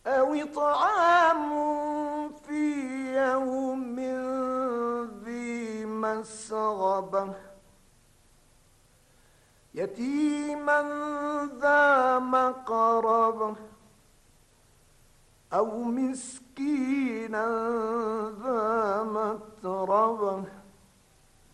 أو إطعام في يوم ذي مسغبة يتيما ذا مقربة أو مسكينا ذا متربة